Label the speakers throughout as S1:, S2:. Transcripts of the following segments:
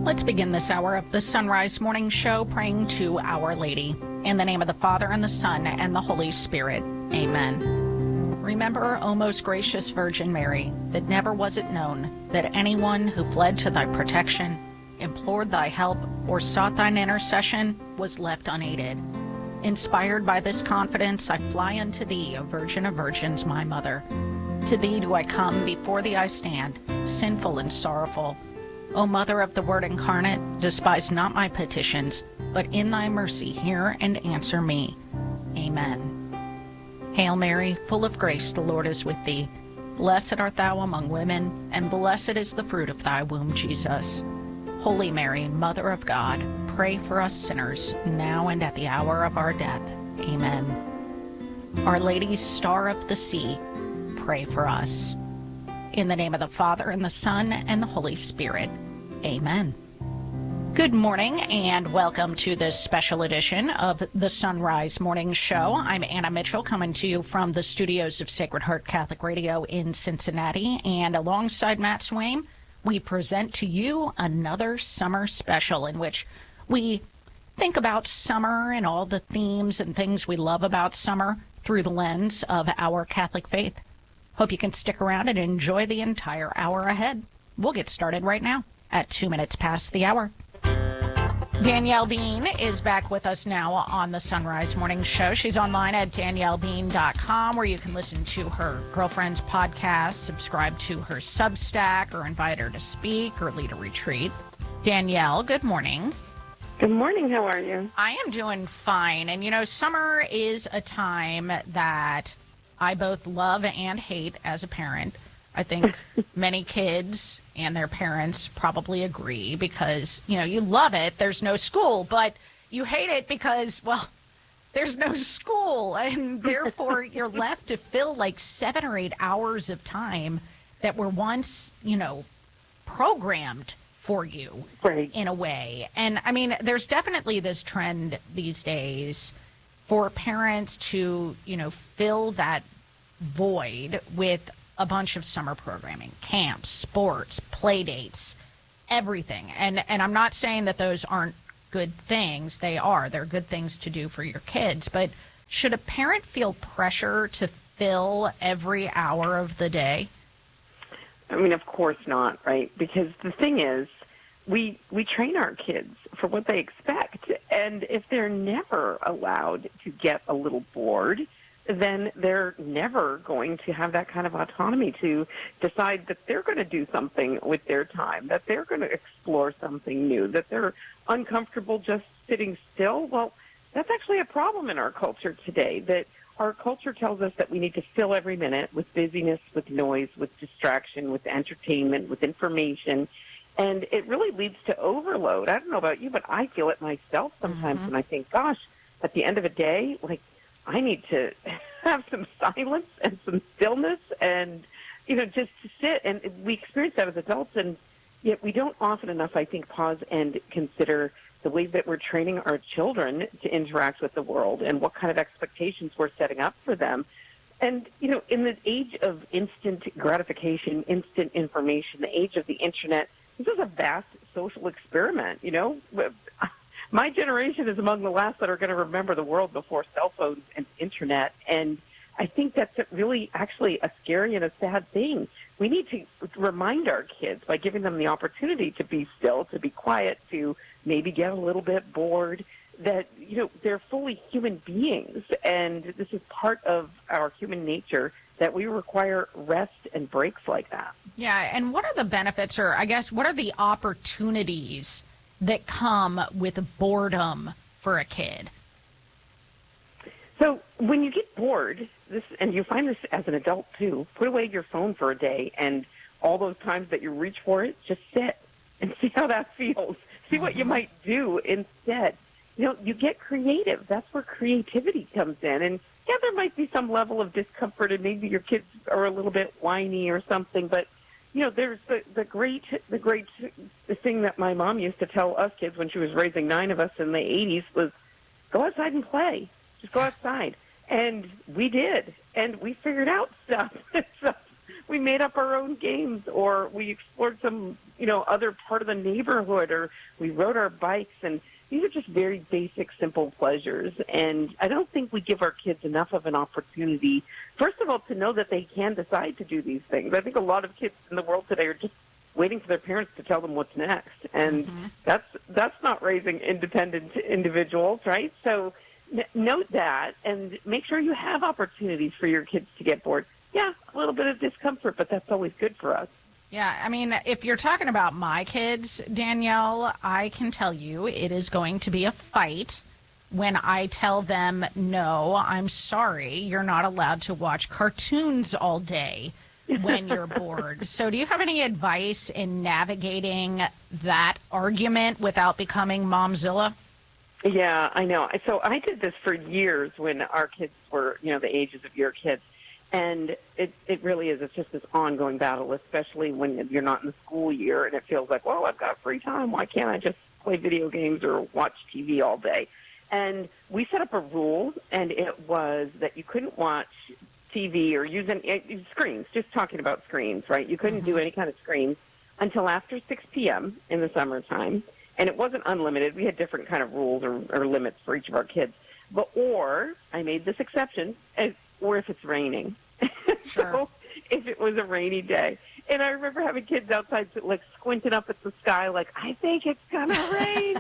S1: Let's begin this hour of the Sunrise Morning Show praying to Our Lady. In the name of the Father, and the Son, and the Holy Spirit. Amen. Remember, O most gracious Virgin Mary, that never was it known that anyone who fled to thy protection, implored thy help, or sought thine intercession was left unaided. Inspired by this confidence, I fly unto thee, O Virgin of Virgins, my Mother. To thee do I come, before thee I stand, sinful and sorrowful. O Mother of the Word incarnate, despise not my petitions, but in thy mercy hear and answer me. Amen. Hail Mary, full of grace, the Lord is with thee. Blessed art thou among women, and blessed is the fruit of thy womb, Jesus. Holy Mary, Mother of God, pray for us sinners, now and at the hour of our death. Amen. Our Lady, Star of the Sea, pray for us. In the name of the Father, and the Son, and the Holy Spirit. Amen. Good morning, and welcome to this special edition of the Sunrise Morning Show. I'm Anna Mitchell, coming to you from the studios of Sacred Heart Catholic Radio in Cincinnati. And alongside Matt Swaim, we present to you another summer special in which we think about summer and all the themes and things we love about summer through the lens of our Catholic faith. Hope you can stick around and enjoy the entire hour ahead. We'll get started right now at 2 minutes past the hour. Danielle Bean is back with us now on the Sunrise Morning Show. She's online at daniellebean.com, where you can listen to her girlfriend's podcast, subscribe to her Substack, or invite her to speak or lead a retreat. Danielle, good morning.
S2: Good morning. How are you?
S1: I am doing fine. And, you know, summer is a time that I both love and hate as a parent. I think many kids and their parents probably agree because, you know, you love it. There's no school, but you hate it because, well, there's no school. And therefore, you're left to fill like 7 or 8 hours of time that were once, you know, programmed for you in a way. And I mean, there's definitely this trend these days for parents to, you know, fill that void with a bunch of summer programming, camps, sports, play dates, everything. And I'm not saying that those aren't good things. They are. They're good things to do for your kids. But should a parent feel pressure to fill every hour of the day?
S2: I mean, of course not, right? Because the thing is, we train our kids for what they expect. And if they're never allowed to get a little bored, then they're never going to have that kind of autonomy to decide that they're going to do something with their time, that they're going to explore something new, that they're uncomfortable just sitting still. Well, that's actually a problem in our culture today, that our culture tells us that we need to fill every minute with busyness, with noise, with distraction, with entertainment, with information. And it really leads to overload. I don't know about you, but I feel it myself sometimes when I think, gosh, at the end of a day, like, I need to have some silence and some stillness and, you know, just to sit. And we experience that as adults, and yet we don't often enough, I think, pause and consider the ways that we're training our children to interact with the world and what kind of expectations we're setting up for them. And, you know, in the age of instant gratification, instant information, the age of the Internet, this is a vast social experiment, you know. My generation is among the last that are going to remember the world before cell phones and Internet. And I think that's really actually a scary and a sad thing. We need to remind our kids by giving them the opportunity to be still, to be quiet, to maybe get a little bit bored, that, you know, they're fully human beings. And this is part of our human nature, that we require rest and breaks like that.
S1: Yeah, and what are the benefits, or I guess what are the opportunities that come with boredom for a kid?
S2: So when you get bored, and you find this as an adult too, put away your phone for a day, and all those times that you reach for it, just sit and see how that feels. See what you might do instead. You know, you get creative. That's where creativity comes in. And yeah, there might be some level of discomfort, and maybe your kids are a little bit whiny or something, but you know, there's the great thing that my mom used to tell us kids when she was raising 9 of us in the 80s was, go outside and play. Just go outside. And we did. And we figured out stuff. So we made up our own games, or we explored some other part of the neighborhood, or we rode our bikes. And these are just very basic, simple pleasures. And I don't think we give our kids enough of an opportunity, first of all, to know that they can decide to do these things. I think a lot of kids in the world today are just waiting for their parents to tell them what's next. And that's not raising independent individuals, right? So note that and make sure you have opportunities for your kids to get bored. Yeah, a little bit of discomfort, but that's always good for us.
S1: Yeah, I mean, if you're talking about my kids, Danielle, I can tell you it is going to be a fight when I tell them, no, I'm sorry, you're not allowed to watch cartoons all day when you're bored. So do you have any advice in navigating that argument without becoming Momzilla?
S2: Yeah, I know. So I did this for years when our kids were, the ages of your kids. And it really is. It's just this ongoing battle, especially when you're not in the school year and it feels like, well, I've got free time. Why can't I just play video games or watch TV all day? And we set up a rule, and it was that you couldn't watch TV or use any screens, just talking about screens, right? You couldn't do any kind of screens until after 6 p.m. in the summertime. And it wasn't unlimited. We had different kind of rules or limits for each of our kids. Or I made this exception, or if it's raining.
S1: Sure.
S2: So if it was a rainy day. And I remember having kids outside like squinting up at the sky like, I think it's going to rain.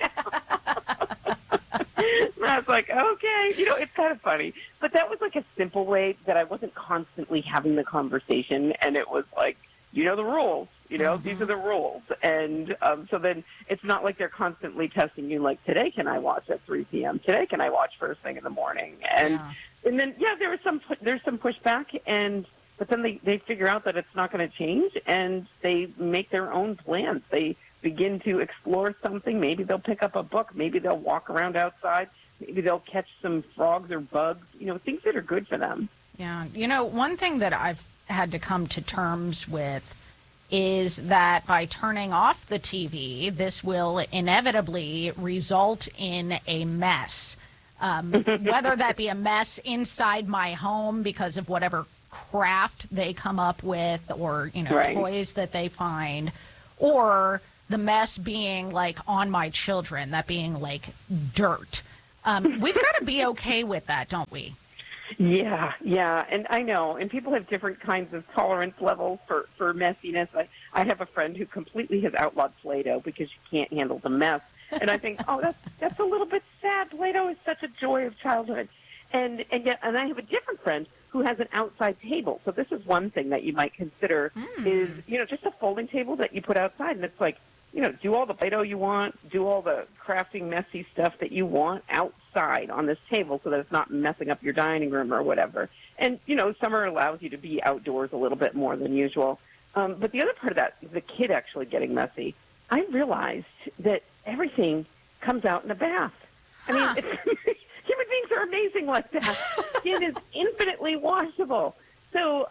S2: And I was like, okay. It's kind of funny. But that was like a simple way that I wasn't constantly having the conversation. And it was like, the rules. These are the rules. And so then it's not like they're constantly testing you like, today can I watch at 3 p.m.? Today can I watch first thing in the morning? And then, there's some pushback, but then they figure out that it's not going to change, and they make their own plans. They begin to explore something. Maybe they'll pick up a book. Maybe they'll walk around outside. Maybe they'll catch some frogs or bugs, things that are good for them.
S1: Yeah. One thing that I've had to come to terms with is that by turning off the TV, this will inevitably result in a mess. Whether that be a mess inside my home because of whatever craft they come up with or, toys that they find, or the mess being like on my children, that being like dirt. We've got to be okay with that, don't we?
S2: Yeah. And I know. And people have different kinds of tolerance levels for messiness. I have a friend who completely has outlawed Play-Doh because she can't handle the mess. And I think, that's a little bit sad. Play-Doh is such a joy of childhood. And I have a different friend who has an outside table. So this is one thing that you might consider is, just a folding table that you put outside. And it's like, do all the Play-Doh you want, do all the crafting messy stuff that you want outside on this table so that it's not messing up your dining room or whatever. And, summer allows you to be outdoors a little bit more than usual. But the other part of that is the kid actually getting messy. I realized that everything comes out in a bath. I mean, human beings are amazing like that. Skin is infinitely washable. So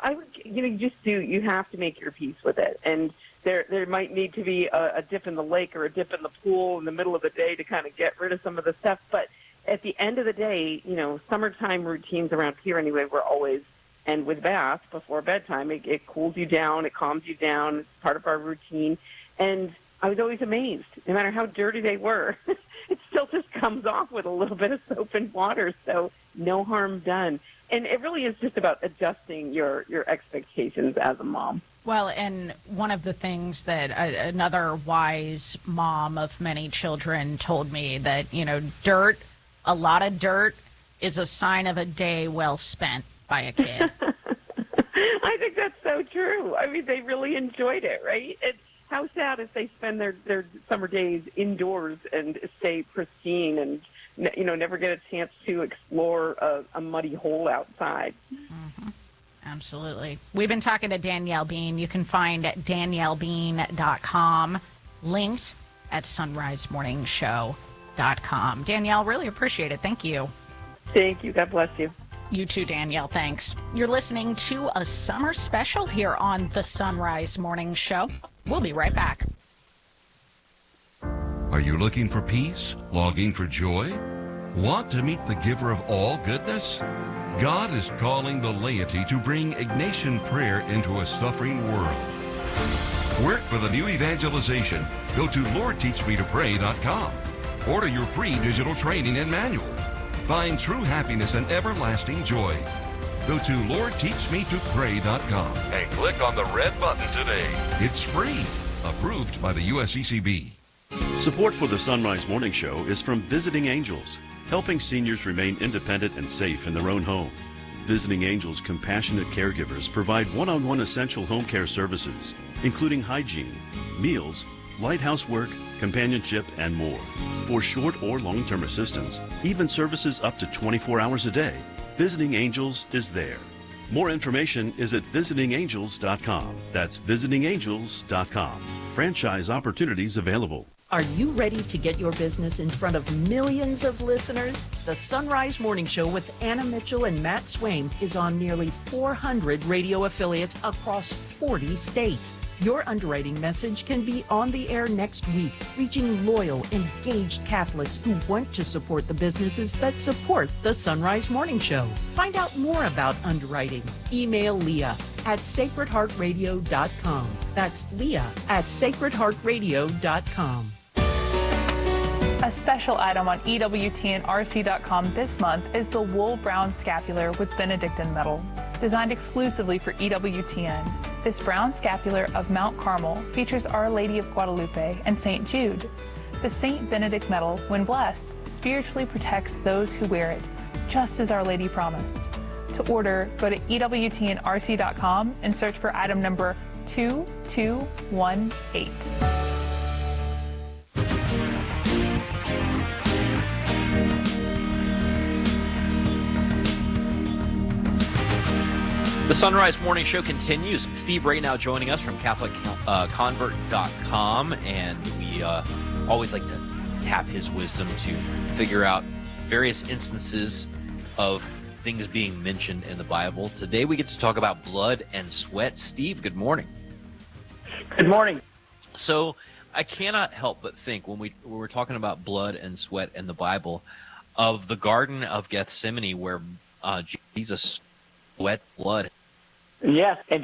S2: you have to make your peace with it. And there might need to be a dip in the lake or a dip in the pool in the middle of the day to kind of get rid of some of the stuff. But at the end of the day, summertime routines around here anyway, we're always, and with bath before bedtime, it cools you down, it calms you down. It's part of our routine. And I was always amazed, no matter how dirty they were, it still just comes off with a little bit of soap and water. So no harm done. And it really is just about adjusting your expectations as a mom.
S1: Well, and one of the things that another wise mom of many children told me that, a lot of dirt is a sign of a day well spent by a kid.
S2: I think that's so true. I mean, they really enjoyed it, right? And how sad if they spend their summer days indoors and stay pristine and, never get a chance to explore a muddy hole outside.
S1: Mm-hmm. Absolutely. We've been talking to Danielle Bean. You can find DanielleBean.com linked at sunrisemorningshow.com. Danielle, really appreciate it. Thank you.
S2: Thank you. God bless you.
S1: You too, Danielle. Thanks. You're listening to a summer special here on the Sunrise Morning Show. We'll be right back.
S3: Are you looking for peace? Longing for joy? Want to meet the giver of all goodness? God is calling the laity to bring Ignatian prayer into a suffering world. Work for the new evangelization. Go to LordTeachMeToPray.com. Order your free digital training and manual. Find true happiness and everlasting joy. Go to LordTeachMeToPray.com and click on the red button today. It's free. Approved by the USCCB.
S4: Support for the Sunrise Morning Show is from Visiting Angels, helping seniors remain independent and safe in their own home. Visiting Angels compassionate caregivers provide one-on-one essential home care services, including hygiene, meals, light housework, companionship, and more. For short or long-term assistance, even services up to 24 hours a day, Visiting Angels is there. More information is at visitingangels.com. That's visitingangels.com. Franchise opportunities available.
S5: Are you ready to get your business in front of millions of listeners? The Sunrise Morning Show with Anna Mitchell and Matt Swaim is on nearly 400 radio affiliates across 40 states. Your underwriting message can be on the air next week, reaching loyal, engaged Catholics who want to support the businesses that support the Sunrise Morning Show. Find out more about underwriting. Email Leah at sacredheartradio.com. That's Leah at sacredheartradio.com.
S6: A special item on EWTNRC.com this month is the Wool Brown Scapular with Benedictine metal, designed exclusively for EWTN. This brown scapular of Mount Carmel features Our Lady of Guadalupe and St. Jude. The St. Benedict medal, when blessed, spiritually protects those who wear it, just as Our Lady promised. To order, go to EWTNRC.com and search for item number 2218.
S7: The Sunrise Morning Show continues. Steve Ray now joining us from CatholicConvert.com, and we always like to tap his wisdom to figure out various instances of things being mentioned in the Bible. Today we get to talk about blood and sweat. Steve, good morning.
S8: Good morning.
S7: So I cannot help but think when we're talking about blood and sweat in the Bible of the Garden of Gethsemane where Jesus sweat blood.
S8: Yes, and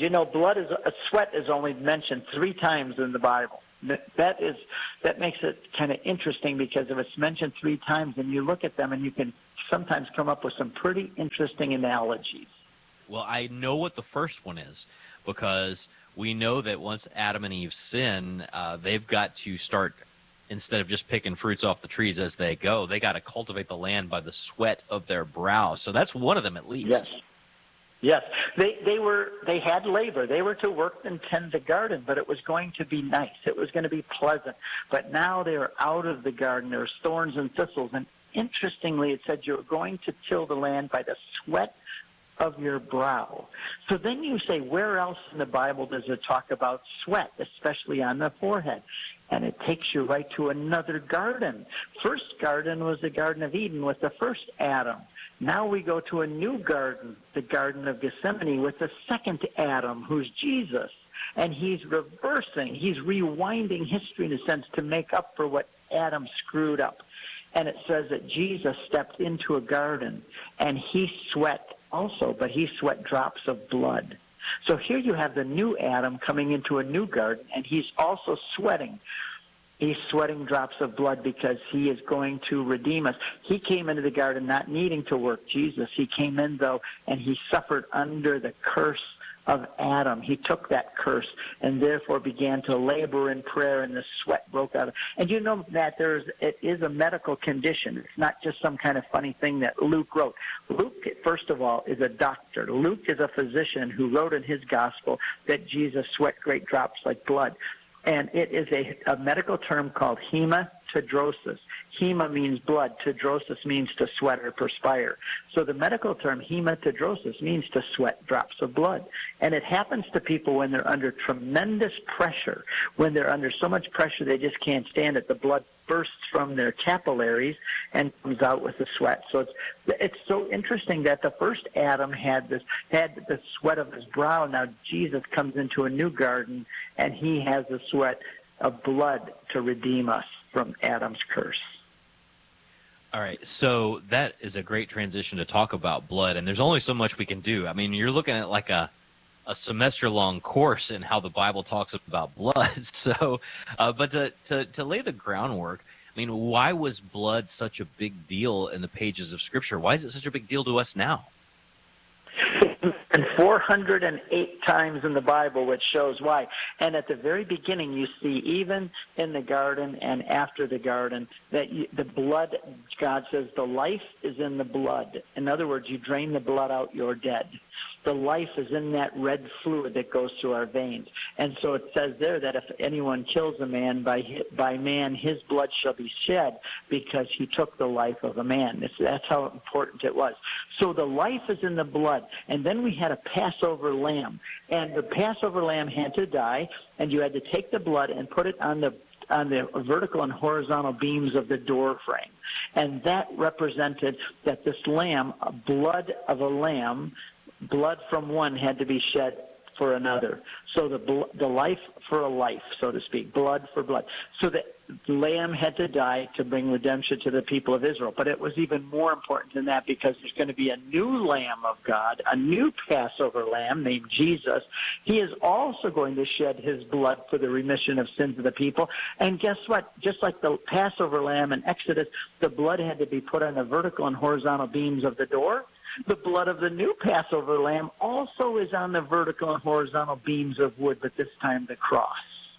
S8: sweat is only mentioned 3 times in the Bible. That makes it kind of interesting, because if it's mentioned 3 times, and you look at them and you can sometimes come up with some pretty interesting analogies.
S7: Well, I know what the first one is, because we know that once Adam and Eve sin, they've got to start, instead of just picking fruits off the trees as they go, they got to cultivate the land by the sweat of their brow. So that's one of them at least.
S8: Yes. Yes, they had labor. They were to work and tend the garden, but it was going to be nice. It was going to be pleasant. But now they are out of the garden. There's thorns and thistles. And interestingly, it said you're going to till the land by the sweat of your brow. So then you say, where else in the Bible does it talk about sweat, especially on the forehead? And it takes you right to another garden. First garden was the Garden of Eden with the first Adam. Now we go to a new garden, the Garden of Gethsemane, with the second Adam, who's Jesus. And he's reversing, he's rewinding history in a sense to make up for what Adam screwed up. And it says that Jesus stepped into a garden, and he sweat also, but he sweat drops of blood. So here you have the new Adam coming into a new garden, and he's also sweating. He's sweating drops of blood because he is going to redeem us. He came into the garden not needing to work, Jesus. He came in, though, and he suffered under the curse of Adam. He took that curse and therefore began to labor in prayer, and the sweat broke out. And you know that it is a medical condition. It's not just some kind of funny thing that Luke wrote. Luke, first of all, is a doctor. Luke is a physician who wrote in his gospel that Jesus sweat great drops like blood. And it is a medical term called hematidrosis. Hema means blood. Tidrosis means to sweat or perspire. So the medical term hematidrosis means to sweat drops of blood. And it happens to people when they're under tremendous pressure, when they're under so much pressure they just can't stand it. The blood bursts from their capillaries and comes out with the sweat. So it's so interesting that the first Adam had the sweat of his brow. Now Jesus comes into a new garden, and he has the sweat of blood to redeem us from Adam's curse.
S7: All right, so that is a great transition to talk about blood, and there's only so much we can do. I mean, you're looking at like a a semester-long course in how the Bible talks about blood. So, but to lay the groundwork, I mean, why was blood such a big deal in the pages of Scripture? Why is it such a big deal to us now?
S8: And 408 times in the Bible, which shows why. And at the very beginning, you see, even in the garden and after the garden, that the blood, God says, the life is in the blood. In other words, you drain the blood out, you're dead. The life is in that red fluid that goes through our veins. And so it says there that if anyone kills a man, by man, his blood shall be shed because he took the life of a man. That's how important it was. So the life is in the blood. And then we had a Passover lamb. And the Passover lamb had to die, and you had to take the blood and put it on the vertical and horizontal beams of the door frame. And that represented that this lamb, blood of a lamb, blood from one had to be shed for another. So the life for a life, so to speak, blood for blood. So the lamb had to die to bring redemption to the people of Israel. But it was even more important than that because there's going to be a new Lamb of God, a new Passover lamb named Jesus. He is also going to shed his blood for the remission of sins of the people. And guess what? Just like the Passover lamb in Exodus, the blood had to be put on the vertical and horizontal beams of the door. The blood of the new Passover lamb also is on the vertical and horizontal beams of wood, but this time the cross.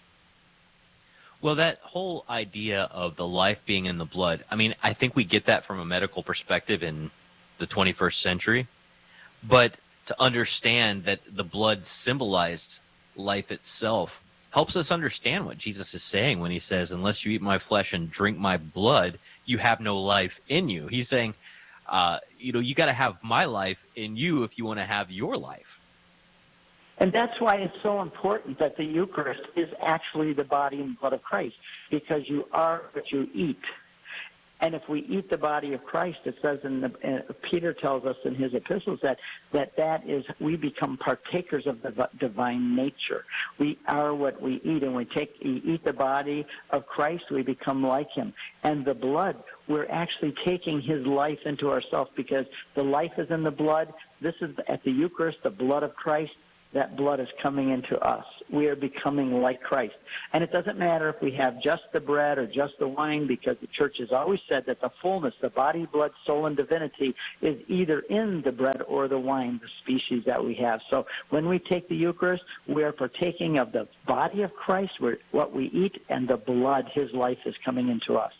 S7: Well, that whole idea of the life being in the blood, I mean, I think we get that from a medical perspective in the 21st century. But to understand that the blood symbolized life itself helps us understand what Jesus is saying when he says, unless you eat my flesh and drink my blood, you have no life in you. He's saying, you got to have my life in you if you want to have your life.
S8: And that's why it's so important that the Eucharist is actually the body and blood of Christ, because you are what you eat. And if we eat the body of Christ, it says Peter tells us in his epistles that is, we become partakers of the divine nature. We are what we eat, and we eat the body of Christ, we become like him. And the blood, we're actually taking his life into ourselves because the life is in the blood. This is at the Eucharist, the blood of Christ. That blood is coming into us. We are becoming like Christ. And it doesn't matter if we have just the bread or just the wine, because the church has always said that the fullness, the body, blood, soul, and divinity is either in the bread or the wine, the species that we have. So when we take the Eucharist, we are partaking of the body of Christ, what we eat, and the blood, his life, is coming into us.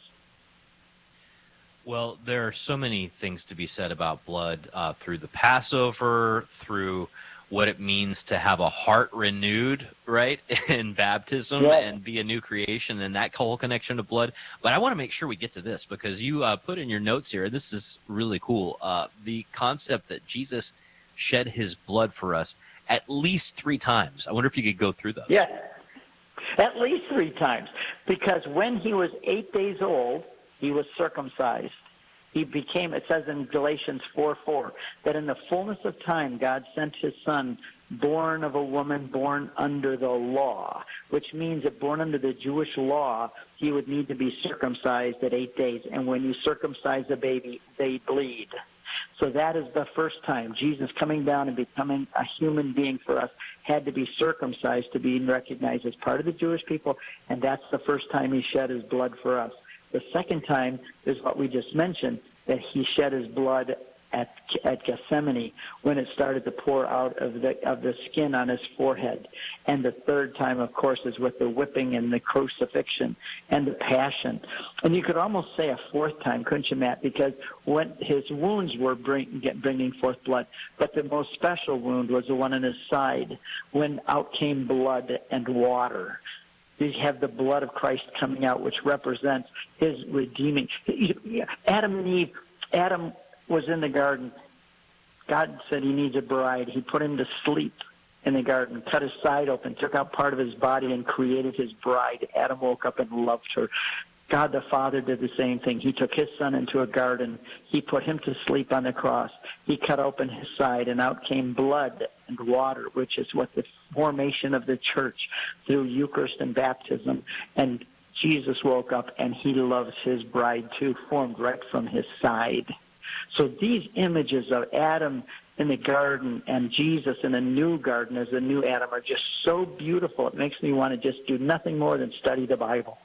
S7: Well, there are so many things to be said about blood through the Passover, through what it means to have a heart renewed, right, in baptism, and be a new creation, and that whole connection to blood. But I want to make sure we get to this, because you put in your notes here, this is really cool, the concept that Jesus shed his blood for us at least 3 times. I wonder if you could go through those.
S8: Yeah, at least 3 times, because when he was 8 days old, he was circumcised. He became, it says in Galatians 4:4, that in the fullness of time, God sent his son, born of a woman, born under the law, which means that born under the Jewish law, he would need to be circumcised at 8 days. And when you circumcise a baby, they bleed. So that is the first time. Jesus coming down and becoming a human being for us had to be circumcised to be recognized as part of the Jewish people, and that's the first time he shed his blood for us. The second time is what we just mentioned, that he shed his blood at Gethsemane when it started to pour out of the skin on his forehead. And the third time, of course, is with the whipping and the crucifixion and the passion. And you could almost say a fourth time, couldn't you, Matt? Because when his wounds were bringing forth blood, but the most special wound was the one in his side, when out came blood and water. You have the blood of Christ coming out, which represents his redeeming. Adam and Eve, Adam was in the garden. God said he needs a bride. He put him to sleep in the garden, cut his side open, took out part of his body, and created his bride. Adam woke up and loved her. God the Father did the same thing. He took his son into a garden. He put him to sleep on the cross. He cut open his side, and out came blood and water, which is what the formation of the church through Eucharist and baptism. And Jesus woke up, and he loves his bride too, formed right from his side. So these images of Adam in the garden and Jesus in a new garden as the new Adam are just so beautiful. It makes me want to just do nothing more than study the Bible.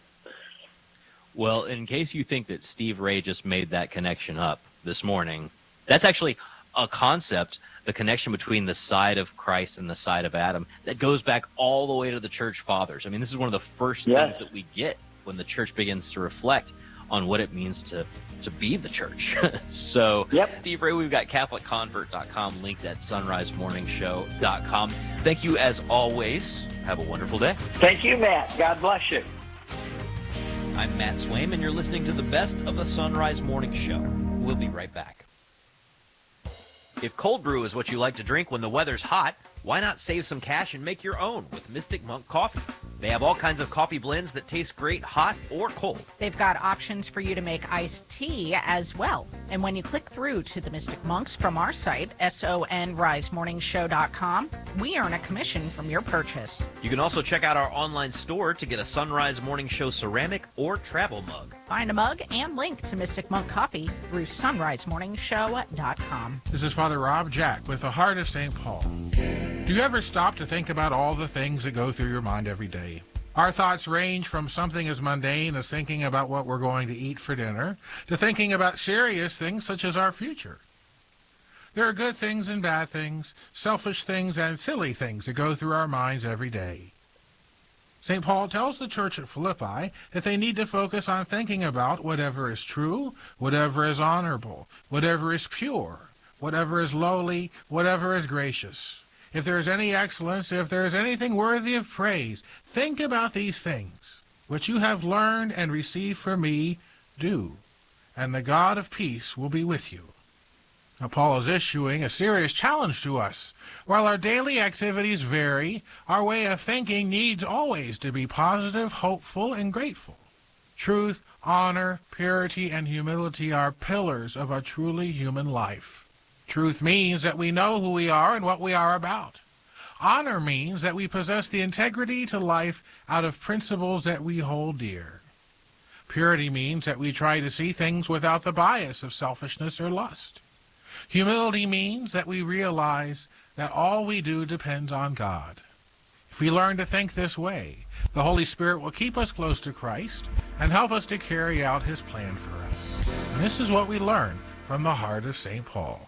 S7: Well, in case you think that Steve Ray just made that connection up this morning, that's actually a concept, the connection between the side of Christ and the side of Adam, that goes back all the way to the church fathers. I mean, this is one of the first things that we get when the church begins to reflect on what it means to be the church. So, Steve Ray, we've got CatholicConvert.com linked at SunriseMorningShow.com. Thank you as always. Have a wonderful day.
S8: Thank you, Matt. God bless you.
S7: I'm Matt Swaim, and you're listening to the best of the Sunrise Morning Show. We'll be right back. If cold brew is what you like to drink when the weather's hot, why not save some cash and make your own with Mystic Monk Coffee? They have all kinds of coffee blends that taste great hot or cold.
S1: They've got options for you to make iced tea as well. And when you click through to the Mystic Monks from our site, sonrisemorningshow.com, we earn a commission from your purchase.
S7: You can also check out our online store to get a Sunrise Morning Show ceramic or travel mug.
S1: Find a mug and link to Mystic Monk Coffee through sonrisemorningshow.com.
S9: This is Father Rob Jack with the Heart of St. Paul. Do you ever stop to think about all the things that go through your mind every day? Our thoughts range from something as mundane as thinking about what we're going to eat for dinner to thinking about serious things such as our future. There are good things and bad things, selfish things and silly things that go through our minds every day. St. Paul tells the church at Philippi that they need to focus on thinking about whatever is true, whatever is honorable, whatever is pure, whatever is lowly, whatever is gracious. If there is any excellence, if there is anything worthy of praise, think about these things, which you have learned and received from me, do, and the God of peace will be with you. Now, Paul is issuing a serious challenge to us. While our daily activities vary, our way of thinking needs always to be positive, hopeful, and grateful. Truth, honor, purity, and humility are pillars of a truly human life. Truth means that we know who we are and what we are about. Honor means that we possess the integrity to life out of principles that we hold dear. Purity means that we try to see things without the bias of selfishness or lust. Humility means that we realize that all we do depends on God. If we learn to think this way, the Holy Spirit will keep us close to Christ and help us to carry out his plan for us. And this is what we learn from the Heart of St. Paul.